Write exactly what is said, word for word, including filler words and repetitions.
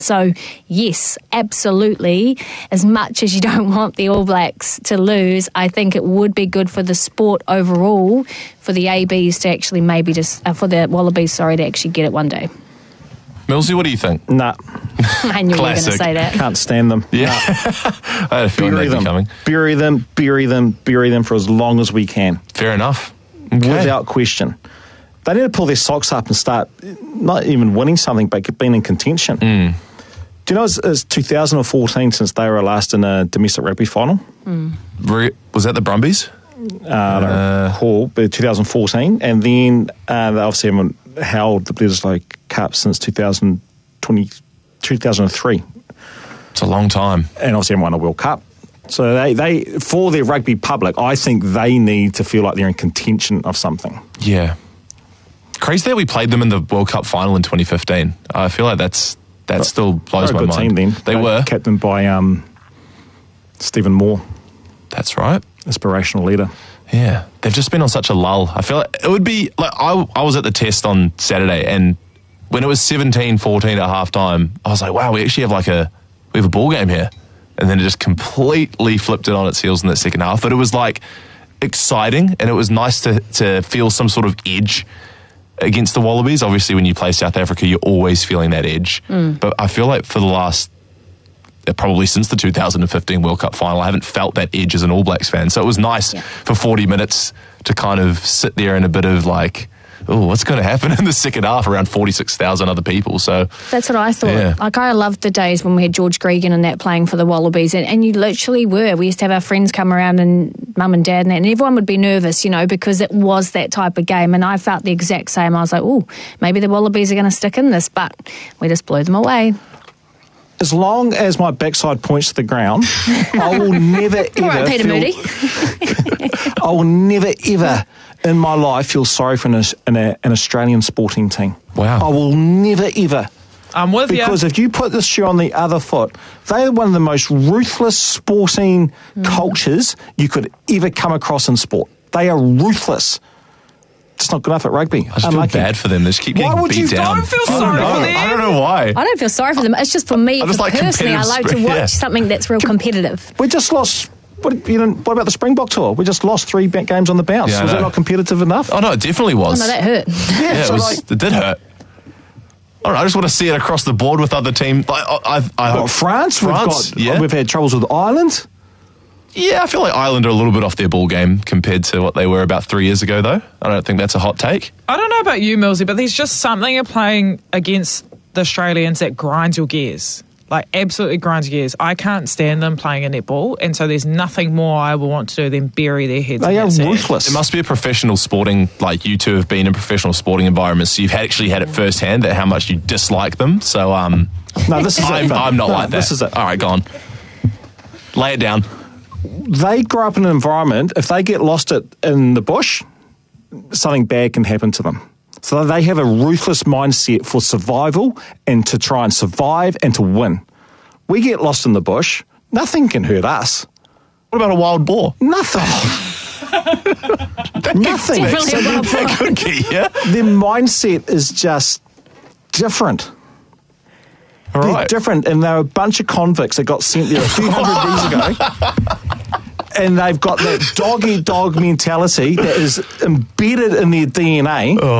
So, yes, absolutely. As much as you don't want the All Blacks to lose, I think it would be good for the sport overall for the A Bs to actually maybe just, uh, for the Wallabies, sorry, to actually get it one day. Millsy, what do you think? Nah. I knew you were going to say that. Can't stand them. Yeah. Nah. I had a feeling bury they'd them. be coming. Bury them, bury them, bury them for as long as we can. Fair enough. Okay. Without question. They need to pull their socks up and start not even winning something, but being in contention. Mm. Do you know it's, it's two thousand fourteen since they were last in a domestic rugby final? Mm. Was that the Brumbies? Uh, I don't recall, but twenty fourteen. And then uh, they obviously haven't held the Bledisloe Cup since two thousand twenty, two thousand three. It's a long time. And obviously haven't won a World Cup. So they, they, for their rugby public, I think they need to feel like they're in contention of something. Yeah. Crazy that we played them in the World Cup final in twenty fifteen. I feel like that's that but still blows my good mind. Team then. They, they were captained by um, Stephen Moore. That's right, inspirational leader. Yeah, they've just been on such a lull. I feel like it would be like I I was at the test on Saturday, and when it was seventeen fourteen at half time, I was like, wow, we actually have like a we have a ball game here, and then it just completely flipped it on its heels in the second half. But it was like exciting, and it was nice to to feel some sort of edge against the Wallabies. Obviously, when you play South Africa, you're always feeling that edge. Mm. But I feel like for the last, probably since the two thousand fifteen World Cup final, I haven't felt that edge as an All Blacks fan. So it was nice yeah. for forty minutes to kind of sit there in a bit of like, oh, what's going to happen in the second half around forty-six thousand other people. So that's what I thought. Yeah. Like, I loved the days when we had George Gregan and that playing for the Wallabies, and, and you literally were. We used to have our friends come around and mum and dad and that, and everyone would be nervous, you know, because it was that type of game, and I felt the exact same. I was like, oh, maybe the Wallabies are going to stick in this, but we just blew them away. As long as my backside points to the ground, I will never ever All right, Peter feel, Moody. I will never ever in my life feel sorry for an, an, an Australian sporting team. Wow. I will never ever. I'm with you. Because if you put this shoe on the other foot, they are one of the most ruthless sporting mm. cultures you could ever come across in sport. They are ruthless. It's not good enough at rugby. I just Unlucky. feel bad for them. They just keep Why getting would beat you down. Don't feel I sorry don't for know. them. I don't know why. I don't feel sorry for them. It's just for me, I just like personally, I like to watch yeah. something that's real competitive. We just lost. What, you know, what about the Springbok tour? We just lost three games on the bounce. Yeah, was that not competitive enough? Oh, no, it definitely was. Oh, no, that hurt. Yeah, yeah so it, was, like, it did hurt. I don't know, I just want to see it across the board with other teams. Like, I, I, I well, France, France, we've got. yeah. We've had troubles with Ireland. Yeah, I feel like Ireland are a little bit off their ball game compared to what they were about three years ago, though. I don't think that's a hot take. I don't know about you, Millsy, but there's just something of playing against the Australians that grinds your gears. Like, absolutely grinds your gears. I can't stand them playing a netball, and so there's nothing more I will want to do than bury their heads They in are that sand. ruthless. It must be a professional sporting, like you two have been in professional sporting environments, so you've actually had it firsthand that how much you dislike them. So, um, No, this is I'm, it. I'm not no, like that. This is it. All right, go on. Lay it down. They grow up in an environment, if they get lost at, in the bush, something bad can happen to them. So they have a ruthless mindset for survival and to try and survive and to win. We get lost in the bush, nothing can hurt us. What about a wild boar? Nothing. Nothing. Definitely a wild boar. Cookie, yeah? Their mindset is just different. All They're right. different, and they're a bunch of convicts that got sent there a few hundred years ago. And they've got that dog-eat-dog mentality that is embedded in their D N A. Oh.